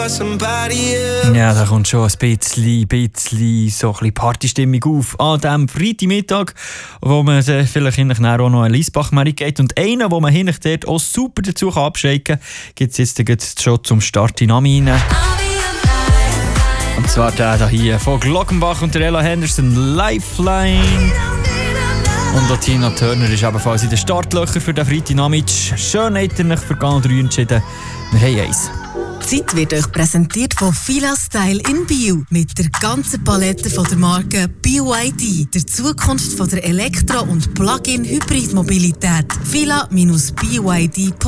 Ja, da kommt schon ein bisschen so ein Partystimmung auf an diesem Freitagmittag, wo man vielleicht nachher auch noch an Liesbach-Mary geht. Und einen, wo man hinterher dort auch super dazu abschenken kann, gibt es jetzt schon zum Start in Ami rein. Und zwar der hier von Glockenbach und der Ella Henderson, Lifeline. Und auch Tina Turner ist ebenfalls in den Startlöchern für den Freitagnachmittag. Schön habt ihr euch für Gang 3 entschieden. Wir haben eins. Die Zeit wird euch präsentiert von Fila Style in Bio. Mit der ganzen Palette von der Marke BYD. Der Zukunft von der Elektro- und Plug-in-Hybrid-Mobilität. fila-byd.ch.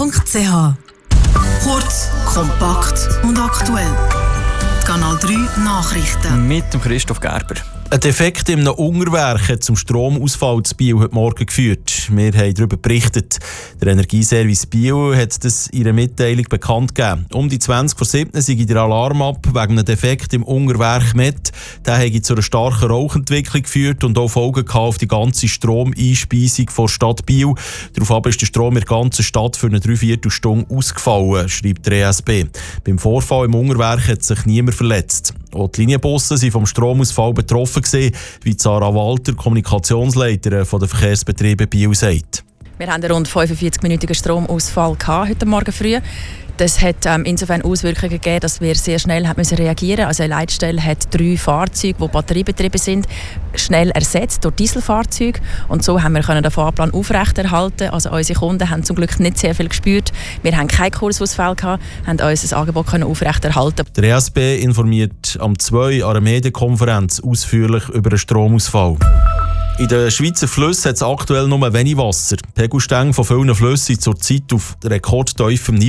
Kurz, kompakt und aktuell. Kanal 3 Nachrichten. Mit dem Christoph Gerber. Ein Defekt in einem Unterwerk hat zum Stromausfall zu Biel heute Morgen geführt. Wir haben darüber berichtet. Der Energieservice Biel hat das in einer Mitteilung bekannt gegeben. Um die 20:07 sei der Alarm ab wegen einem Defekt im Unterwerk Met. Der hat zu einer starken Rauchentwicklung geführt und auch Folgen gehabt auf die ganze Stromeinspeisung der Stadt Biel. Daraufhin ist der Strom in der ganzen Stadt für eine 3/4 Stunde ausgefallen, schreibt der ESB. Beim Vorfall im Unterwerk hat sich niemand verletzt. Auch die Linienbusse sind vom Stromausfall betroffen gewesen, wie Sarah Walter, Kommunikationsleiterin der Verkehrsbetriebe Biel, sagt. Wir hatten einen rund 45-minütigen Stromausfall heute Morgen früh. Das hat insofern Auswirkungen gegeben, dass wir sehr schnell reagieren mussten. Also eine Leitstelle hat 3 Fahrzeuge, die batteriebetrieben sind, schnell ersetzt durch Dieselfahrzeuge. Und so haben wir den Fahrplan aufrechterhalten. Also unsere Kunden haben zum Glück nicht sehr viel gespürt. Wir hatten keinen Kursausfall, haben unser Angebot aufrechterhalten. Der ESB informiert am 2 an einer Medienkonferenz ausführlich über den Stromausfall. In den Schweizer Flüssen hat es aktuell nur wenig Wasser. Die Pegelstände von vielen Flüssen sind zurzeit auf rekordtiefem Niveau.